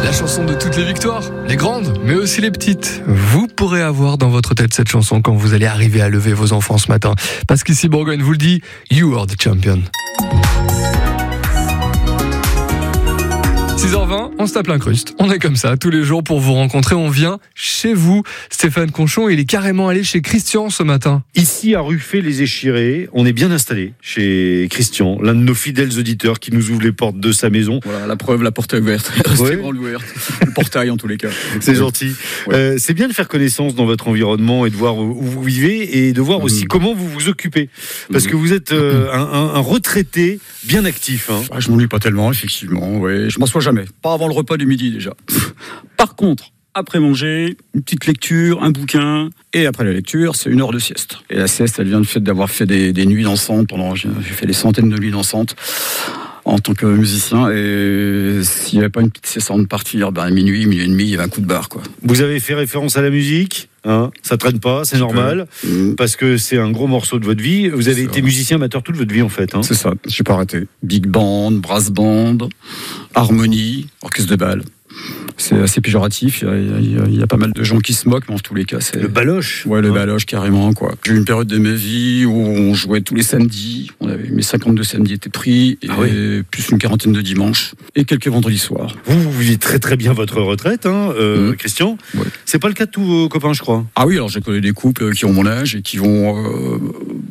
La chanson de toutes les victoires, les grandes, mais aussi les petites. Vous pourrez avoir dans votre tête cette chanson quand vous allez arriver à lever vos enfants ce matin. Parce qu'ici, Bourgogne vous le dit, you are the champion. 6h20, on se tape l'incruste. On est comme ça, tous les jours pour vous rencontrer. On vient chez vous. Stéphane Conchon, il est carrément allé chez Christian ce matin. Ici, à Ruffey-les-Échirés, on est bien installé chez Christian, l'un de nos fidèles auditeurs qui nous ouvre les portes de sa maison. Voilà, la preuve, la porte est ouverte. Restez grande ouverte. Le portail en tous les cas. C'est gentil. Ouais. C'est bien de faire connaissance dans votre environnement et de voir où vous vivez et de voir aussi comment vous vous occupez. Parce que vous êtes un retraité bien actif. Hein. Ah, je m'ennuie pas tellement, effectivement. Ouais. Je m'en sois jamais. Pas avant le repas du midi déjà. Par contre, après manger, une petite lecture, un bouquin, et après la lecture, c'est 1 heure de sieste. Et la sieste, elle vient du fait d'avoir fait des nuits dansantes j'ai fait des centaines de nuits dansantes en tant que musicien, et s'il n'y avait pas une petite sieste avant de partir, à minuit et demi, il y avait un coup de barre, quoi. Vous avez fait référence à la musique, hein, ça traîne pas, c'est normal, parce que c'est un gros morceau de votre vie. Vous avez été musicien amateur toute votre vie, en fait. Hein. C'est ça, j'ai pas arrêté. Big band, brass band, harmonie, orchestre de bal. C'est assez péjoratif, il y a pas mal de gens qui se moquent, mais en tous les cas, c'est... Le baloche. Ouais, le baloche, carrément, quoi. J'ai eu une période de ma vie où on jouait tous les samedis, mes 52 samedis étaient pris, et plus une quarantaine de dimanches, et quelques vendredis soirs. Vous vivez très très bien votre retraite, hein, Christian. Ouais. C'est pas le cas de tous vos copains, je crois. Ah oui, alors j'ai connu des couples qui ont mon âge, et qui vont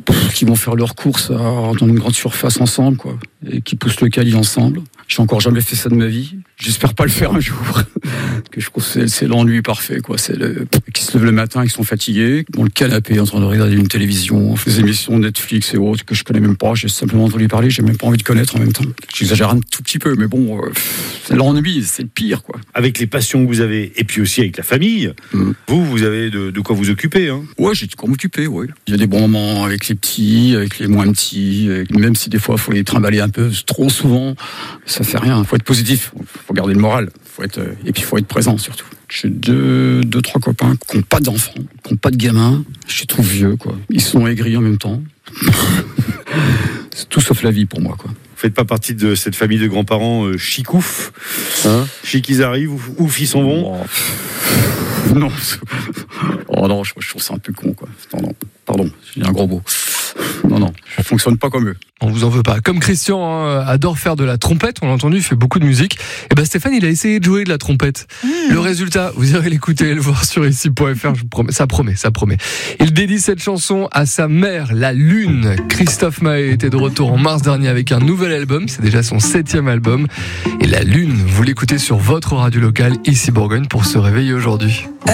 faire leurs courses dans une grande surface ensemble, quoi, et qui poussent le caddie ensemble. J'ai encore jamais fait ça de ma vie. J'espère pas le faire un jour. Que je trouve que c'est l'ennui parfait, quoi. C'est qui se lèvent le matin, qui sont fatigués, dans le canapé, en train de regarder une télévision, des émissions Netflix et autres que je connais même pas. J'ai simplement entendu parler, j'ai même pas envie de connaître en même temps. J'exagère un tout petit peu, mais bon, c'est l'ennui, c'est le pire, quoi. Avec les passions que vous avez, et puis aussi avec la famille, vous avez de quoi vous occuper, hein. Ouais, j'ai de quoi m'occuper, ouais. Il y a des bons moments avec les petits, avec les moins petits, même si des fois, il faut les trimballer un peu trop souvent, ça fait rien. Faut être positif, faut garder le moral. Et puis il faut être présent surtout. J'ai deux, trois copains qui n'ont pas d'enfants, qui n'ont pas de gamins. Je suis trop vieux, quoi. Ils sont aigris en même temps. C'est tout sauf la vie pour moi, quoi. Vous faites pas partie de cette famille de grands-parents chicouf, hein? Chic ils arrivent, ouf ils s'en vont. Non. Oh non, je trouve ça un peu con, quoi. Non, pardon, j'ai un gros mot. Non, je fonctionne pas comme eux. On vous en veut pas. Comme Christian adore faire de la trompette, on l'a entendu, il fait beaucoup de musique. Et ben Stéphane, il a essayé de jouer de la trompette. Le résultat, vous irez l'écouter et le voir sur ici.fr, je vous promets, ça promet. Il dédie cette chanson à sa mère, la Lune. Christophe Maé était de retour en mars dernier avec un nouvel album, c'est déjà son 7e album. Et la Lune, vous l'écoutez sur votre radio locale, ici Bourgogne, pour se réveiller aujourd'hui.